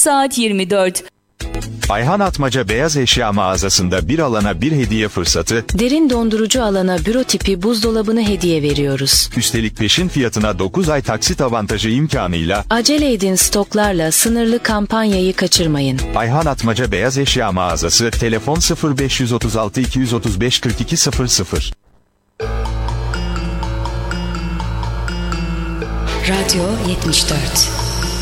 saat 24. Ayhan Atmaca Beyaz Eşya mağazasında bir alana bir hediye fırsatı, Derin dondurucu alana büro tipi buzdolabını hediye veriyoruz. üstelik peşin fiyatına 9 ay taksit avantajı imkanıyla Acele edin, stoklarla sınırlı kampanyayı kaçırmayın. Ayhan Atmaca Beyaz Eşya mağazası, telefon 0536 235 42 00. Radyo 74.